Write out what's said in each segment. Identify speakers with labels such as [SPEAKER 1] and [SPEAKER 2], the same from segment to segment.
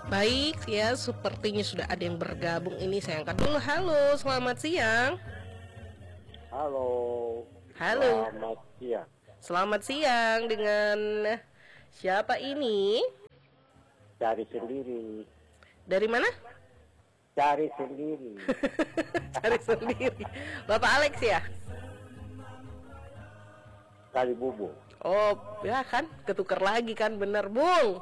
[SPEAKER 1] Baik ya, sepertinya sudah ada yang bergabung. Ini saya angkat dulu. Halo, selamat siang.
[SPEAKER 2] Halo,
[SPEAKER 1] Halo,
[SPEAKER 2] selamat siang.
[SPEAKER 1] selamat siang dengan siapa ini?
[SPEAKER 2] Cari sendiri,
[SPEAKER 1] Dari mana?
[SPEAKER 2] cari sendiri.
[SPEAKER 1] Cari sendiri. Bapak Alex ya?
[SPEAKER 2] Kali bubu.
[SPEAKER 1] Oh, ya kan, ketukar lagi kan, bener Bung.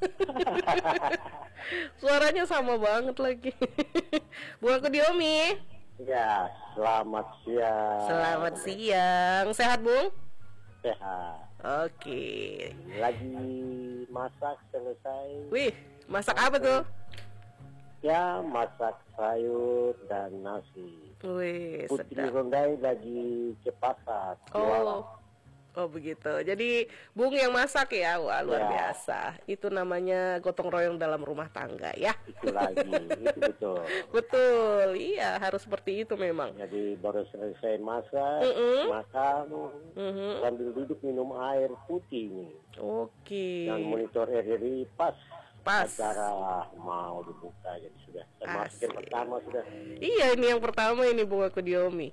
[SPEAKER 1] Suaranya sama banget lagi. Bung aku Diomi.
[SPEAKER 2] Ya, selamat siang.
[SPEAKER 1] Selamat siang. Sehat Bung?
[SPEAKER 2] Sehat.
[SPEAKER 1] Oke.
[SPEAKER 2] Lagi masak selesai.
[SPEAKER 1] Wih, masak apa tuh?
[SPEAKER 2] Ya, masak sayur dan nasi.
[SPEAKER 1] Wih,
[SPEAKER 2] Putri
[SPEAKER 1] sedap.
[SPEAKER 2] Rondai lagi ke pasar. jualan.
[SPEAKER 1] Oh begitu. Jadi Bung yang masak ya. Wah, luar
[SPEAKER 2] Ya.
[SPEAKER 1] biasa. Itu namanya gotong royong dalam rumah tangga ya.
[SPEAKER 2] Itu lagi, itu betul.
[SPEAKER 1] Betul. Iya, harus seperti itu memang.
[SPEAKER 2] Jadi baru selesai masak, makan, sambil duduk minum air putih nih.
[SPEAKER 1] Oke.
[SPEAKER 2] Dan monitor RRI pas
[SPEAKER 1] Pas.
[SPEAKER 2] acara mau dibuka, jadi sudah termasuk yang
[SPEAKER 1] Asik.
[SPEAKER 2] pertama sudah.
[SPEAKER 1] Iya, ini yang pertama ini Bung aku Diomi.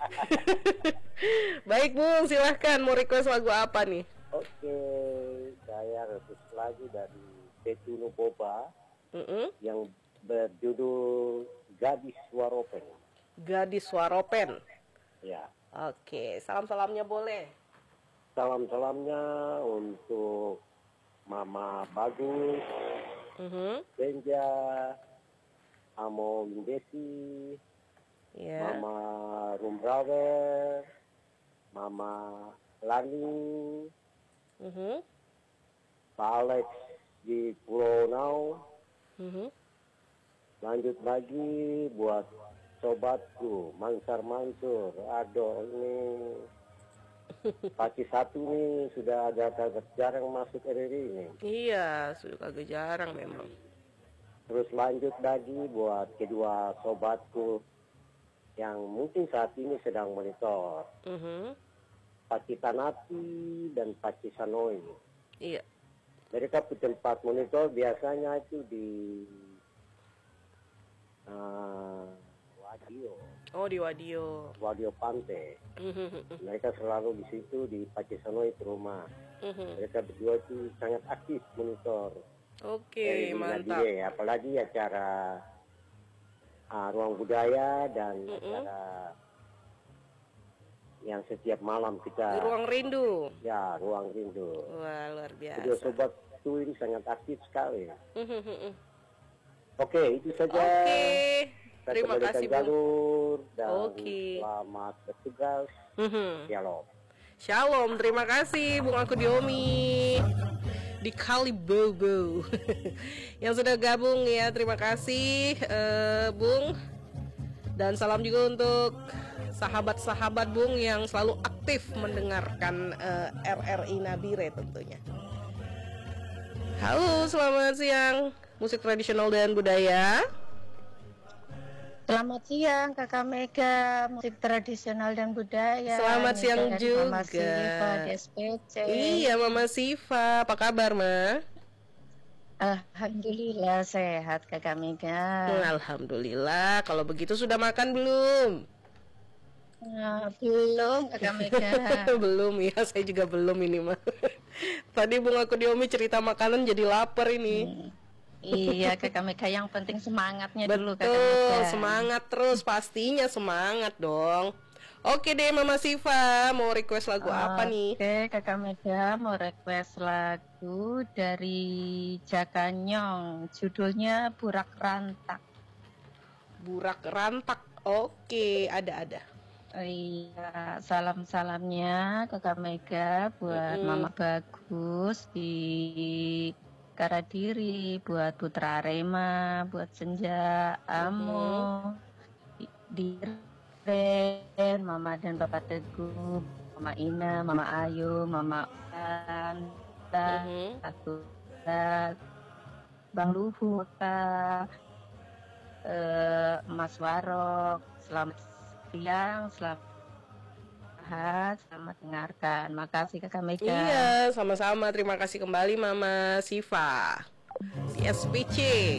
[SPEAKER 1] Baik Bung, silahkan mau request lagu apa nih?
[SPEAKER 2] Oke, saya request lagi dari Petunu Boba yang berjudul Gadis Waropen.
[SPEAKER 1] Gadis Waropen.
[SPEAKER 2] Ya,
[SPEAKER 1] Oke, salam-salamnya boleh.
[SPEAKER 2] salam-salamnya untuk Mama Bagus, Benja, Amo Windesi,
[SPEAKER 1] Ya.
[SPEAKER 2] Mama Rumbrawer, Mama Lani, Pak Alex di Pulau Nau. Lanjut lagi buat sobatku Mansar Mansur. Aduh, ini Pagi satu nih sudah agak jarang masuk RRI ini.
[SPEAKER 1] Iya, sudah agak jarang memang.
[SPEAKER 2] Terus lanjut lagi buat kedua sobatku yang mungkin saat ini sedang monitor. Paci Tanati dan Paci Sanoi.
[SPEAKER 1] Iya.
[SPEAKER 2] Mereka tempat monitor biasanya itu di Wadio,
[SPEAKER 1] Oh, di Wadio.
[SPEAKER 2] Wadio Pantai. Mereka selalu di situ di Paci Sanoi ke rumah. Mereka berdua itu sangat aktif monitor.
[SPEAKER 1] Oke, mantap.
[SPEAKER 2] Nadia, apalagi acara ruang budaya dan acara yang setiap malam kita.
[SPEAKER 1] Ruang Rindu.
[SPEAKER 2] Ya, ruang rindu.
[SPEAKER 1] Wah, luar
[SPEAKER 2] Kedua
[SPEAKER 1] biasa.
[SPEAKER 2] sobat itu ini sangat aktif sekali. Oke, itu saja.
[SPEAKER 1] Oke.
[SPEAKER 2] Saya
[SPEAKER 1] Terima
[SPEAKER 2] kembalikan
[SPEAKER 1] kasih, Bung.
[SPEAKER 2] jalur dan
[SPEAKER 1] Oke.
[SPEAKER 2] selamat bertugas. Shalom.
[SPEAKER 1] Shalom, terima kasih Bung aku Diomi di Kalibobo yang sudah gabung ya. Terima kasih Bung. Dan salam juga untuk sahabat-sahabat Bung yang selalu aktif mendengarkan RRI Nabire tentunya. Halo, selamat siang. Musik tradisional dan budaya.
[SPEAKER 3] Selamat siang Kakak Mega, musik tradisional dan budaya.
[SPEAKER 1] Selamat
[SPEAKER 3] Ini
[SPEAKER 1] siang
[SPEAKER 3] dari
[SPEAKER 1] juga.
[SPEAKER 3] Mama Siva di SPC.
[SPEAKER 1] Iya, Mama Siva, apa kabar, Ma?
[SPEAKER 3] Alhamdulillah sehat Kakak Mega.
[SPEAKER 1] Alhamdulillah. Kalau begitu sudah makan belum?
[SPEAKER 3] Belum Kakak Mega.
[SPEAKER 1] Belum ya, saya juga belum ini mah. Tadi Bung aku Diomi cerita makanan jadi lapar ini.
[SPEAKER 3] Iya Kakak Mega, yang penting semangatnya dulu Kakak
[SPEAKER 1] Betul,
[SPEAKER 3] Mega.
[SPEAKER 1] semangat terus, pastinya semangat dong. Oke deh Mama Siva, mau request lagu apa nih?
[SPEAKER 3] Oke Kakak Mega, mau request lagu dari Jakanyong, judulnya Burak Rantak.
[SPEAKER 1] Burak Rantak. Oke, ada.
[SPEAKER 3] Iya, salam-salamnya Kakak Mega buat Mama Bagus di Karadiri, buat Putra Arema, buat Senja, Amo, di Ren, Mama dan Bapak Teguh, Mama Ina, Mama Ayu, Mama An, aku, Bang Luhut, Mas Warok, selamat siang, selamat dengarkan. Makasih Kakak Mega.
[SPEAKER 1] Iya, sama-sama. Terima kasih kembali Mama Siva. SPC.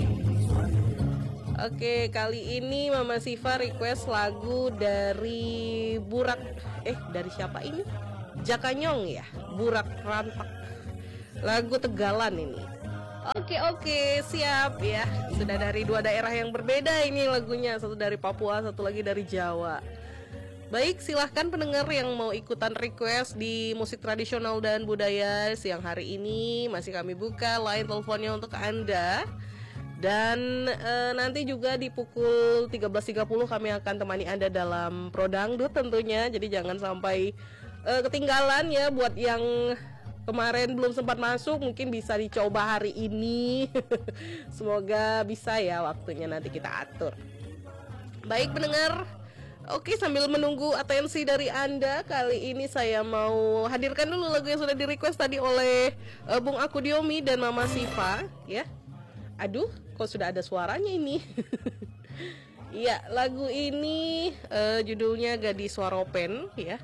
[SPEAKER 1] Oke, kali ini Mama Siva request lagu dari Burak. Dari siapa ini? Jakanyong ya, Burak Rantak. Lagu Tegalan ini. Oke, siap ya. Sudah dari 2 daerah yang berbeda ini lagunya. Satu dari Papua, satu lagi dari Jawa. Baik, silahkan pendengar yang mau ikutan request di musik tradisional dan budaya siang hari ini. Masih kami buka line teleponnya untuk Anda. Dan nanti juga di pukul 13.30 kami akan temani Anda dalam Pro Dangdut tentunya. Jadi jangan sampai ketinggalan ya. Buat yang kemarin belum sempat masuk, mungkin bisa dicoba hari ini. Semoga bisa ya, waktunya nanti kita atur. Baik pendengar, oke, sambil menunggu atensi dari Anda, kali ini saya mau hadirkan dulu lagu yang sudah di request tadi oleh Bung Aku Diomi dan Mama Siva ya. Aduh, kok sudah ada suaranya ini. Iya, lagu ini judulnya Gadis Waropen ya.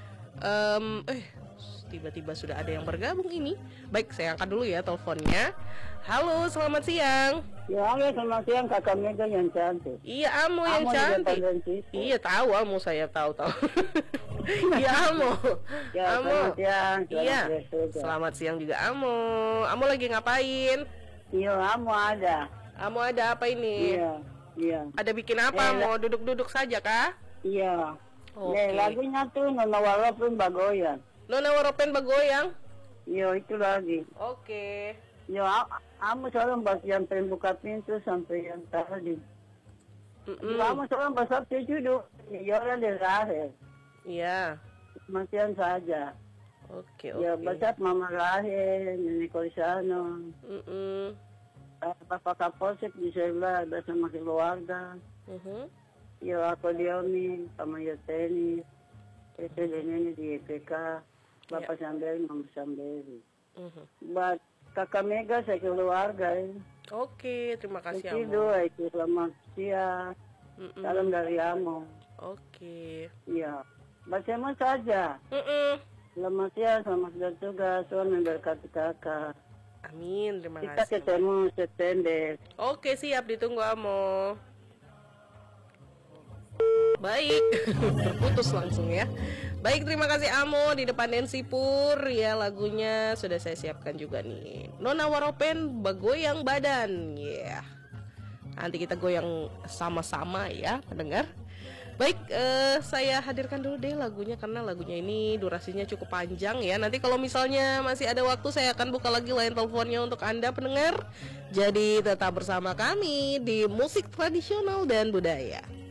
[SPEAKER 1] Tiba-tiba sudah ada yang bergabung ini. Baik, saya angkat dulu ya teleponnya. Halo, selamat siang.
[SPEAKER 4] Ya, halo, selamat siang Kakak Mega yang cantik.
[SPEAKER 1] Iya, Amo yang cantik. Iya, tahu Amo, saya tahu. Iya, Amo.
[SPEAKER 4] Ya,
[SPEAKER 1] Amo.
[SPEAKER 4] selamat siang.
[SPEAKER 1] Iya. Selamat siang juga Amo. Amo lagi ngapain?
[SPEAKER 4] Iya, Amo ada.
[SPEAKER 1] Amo ada apa ini?
[SPEAKER 4] Iya.
[SPEAKER 1] Ada bikin apa? Mau duduk-duduk saja kah?
[SPEAKER 4] Iya.
[SPEAKER 1] Oke.
[SPEAKER 4] Lagunya tuh Nona Waropen Bagoyang.
[SPEAKER 1] Nona Waropen Bagoyang?
[SPEAKER 4] Iya, itu lagi.
[SPEAKER 1] Oke.
[SPEAKER 4] Ya, Amo selalu bahas yang pembuka pintu sampai yang tadi. Amo selalu bahas judul. Ya, orang di Rahel.
[SPEAKER 1] Iya.
[SPEAKER 4] Matian saja.
[SPEAKER 1] Oke.
[SPEAKER 4] Ya, bahas Mama Rahel, Nenek Korisano. Bapak Kapolsek di sebelah bersama keluarga. Ya, aku Diomi, sama Yoteni. Itu ini di EPK. Bapak Samberi, Mama Samberi. Buat Kakak Mega saya keluarga.
[SPEAKER 1] Oke, terima kasih Amo.
[SPEAKER 4] Itu selamat siang. Salam dari Amo.
[SPEAKER 1] Oke.
[SPEAKER 4] Iya. Baca saja. Selamat siang, selamat bertugas. Tuhan memberkati kakak.
[SPEAKER 1] Amin, terima
[SPEAKER 4] Kita
[SPEAKER 1] kasih.
[SPEAKER 4] ketemu September.
[SPEAKER 1] Oke, siap, ditunggu Amo. Baik, terputus langsung ya. Baik, terima kasih Amo di depan Nancy Pur. Ya, lagunya sudah saya siapkan juga nih. Nona Waropen Bagoyang Badan. Ya, nanti kita goyang sama-sama ya, pendengar. Baik, saya hadirkan dulu deh lagunya karena lagunya ini durasinya cukup panjang ya. Nanti kalau misalnya masih ada waktu saya akan buka lagi line teleponnya untuk Anda pendengar. Jadi tetap bersama kami di musik tradisional dan budaya.